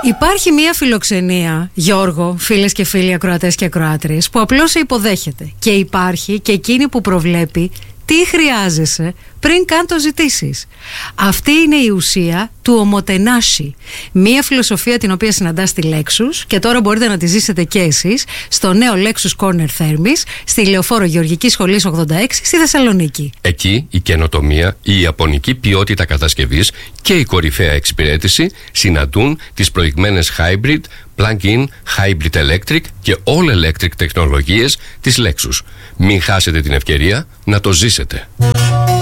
Υπάρχει μία φιλοξενία, Γιώργο, φίλες και φίλοι ακροατές και ακροάτριες, που απλώς σε υποδέχεται. Και υπάρχει και εκείνη που προβλέπει τι χρειάζεσαι πριν καν το ζητήσεις. Αυτή είναι η ουσία του ομοτενάσι. Μία φιλοσοφία την οποία συναντά στη Lexus και τώρα μπορείτε να τη ζήσετε και εσείς στο νέο Lexus Corner Thermis στη Λεωφόρο Γεωργικής Σχολής 86 στη Θεσσαλονίκη. Εκεί η καινοτομία, η ιαπωνική ποιότητα κατασκευής και η κορυφαία εξυπηρέτηση συναντούν τις προηγμένες hybrid, plug-in, hybrid electric και all electric τεχνολογίες της Lexus. Μην χάσετε την ευκαιρία να το ζήσετε.